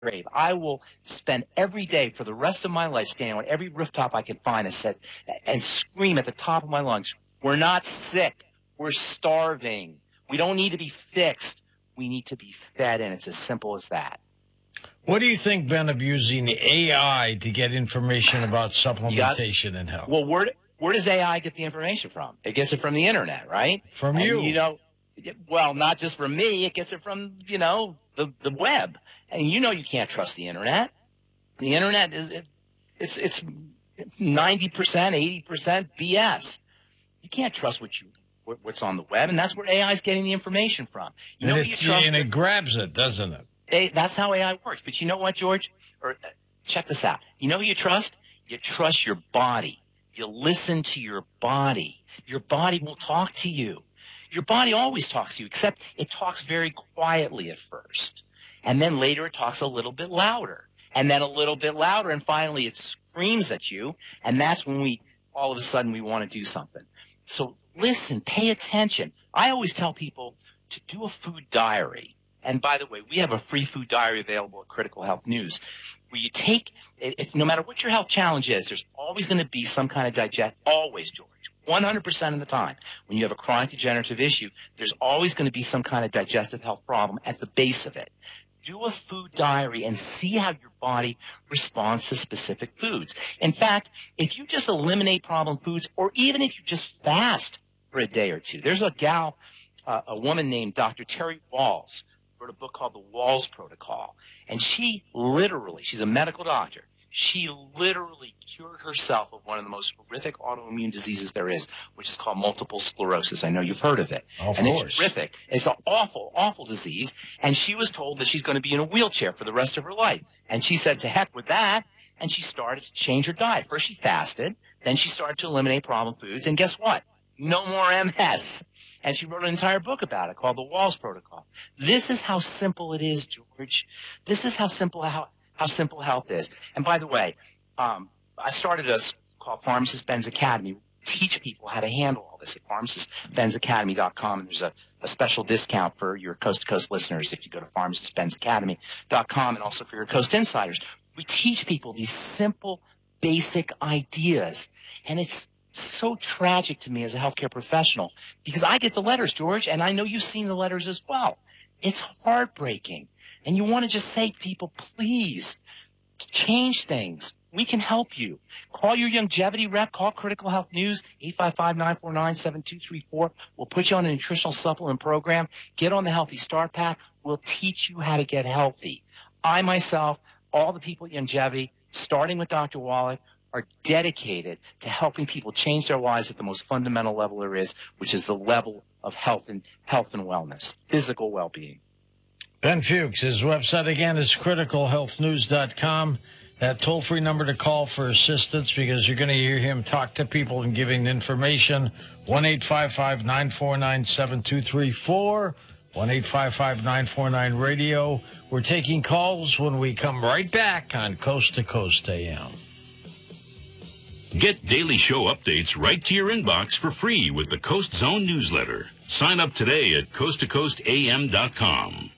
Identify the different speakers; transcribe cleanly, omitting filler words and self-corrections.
Speaker 1: grave. I will spend every day for the rest of my life standing on every rooftop I can find and scream at the top of my lungs, we're not sick. We're starving. We don't need to be fixed. We need to be fed, and it's as simple as that.
Speaker 2: What do you think, Ben, of using AI to get information about supplementation and health?
Speaker 1: Well, where does AI get the information from? It gets it from the internet, right?
Speaker 2: From you.
Speaker 1: Well, not just from me. It gets it from, the web. And you can't trust the internet. The internet it's 90%, 80% BS. You can't trust what's on the web, and that's where AI is getting the information from.
Speaker 2: And it grabs it, doesn't it?
Speaker 1: That's how AI works. But you know what, George? Check this out. You know who you trust? You trust your body. You listen to your body. Your body will talk to you. Your body always talks to you, except it talks very quietly at first. And then later it talks a little bit louder. And then a little bit louder, and finally it screams at you. And that's when all of a sudden we want to do something. So listen, pay attention. I always tell people to do a food diary. And by the way, we have a free food diary available at Critical Health News, where you take, no matter what your health challenge is, there's always going to be some kind of always, George, 100% of the time. When you have a chronic degenerative issue, there's always going to be some kind of digestive health problem at the base of it. Do a food diary and see how your body responds to specific foods. In fact, if you just eliminate problem foods, or even if you just fast for a day or two, there's a woman named Dr. Terry Walls, wrote a book called The Walls Protocol. And she's a medical doctor. She literally cured herself of one of the most horrific autoimmune diseases there is, which is called multiple sclerosis. I know you've heard of it.
Speaker 2: Of course.
Speaker 1: It's horrific. It's an awful, awful disease. And she was told that she's going to be in a wheelchair for the rest of her life. And she said, to heck with that. And she started to change her diet. First she fasted. Then she started to eliminate problem foods. And guess what? No more MS. And she wrote an entire book about it called The Walls Protocol. This is how simple it is, George. This is how simple health is. And by the way, I started a called Pharmacist Ben's Academy. Teach people how to handle all this at pharmacistbensacademy.com. And there's a special discount for your coast-to-coast listeners if you go to pharmacistbensacademy.com, and also for your Coast Insiders. We teach people these simple, basic ideas. And it's so tragic to me as a healthcare professional, because I get the letters, George, and I know you've seen the letters as well. It's heartbreaking. And you want to just say to people, please, change things. We can help you. Call your longevity rep. Call Critical Health News, 855-949-7234. We'll put you on a nutritional supplement program. Get on the Healthy Start Pack. We'll teach you how to get healthy. I myself, all the people at Longevity, starting with Dr. Wallach, are dedicated to helping people change their lives at the most fundamental level there is, which is the level of health and wellness, physical well-being.
Speaker 2: Ben Fuchs, his website again is criticalhealthnews.com. That toll-free number to call for assistance, because you're going to hear him talk to people and giving information. 1-855-949-7234, 1-855-949-RADIO. We're taking calls when we come right back on Coast to Coast AM.
Speaker 3: Get daily show updates right to your inbox for free with the Coast Zone newsletter. Sign up today at coasttocoastam.com.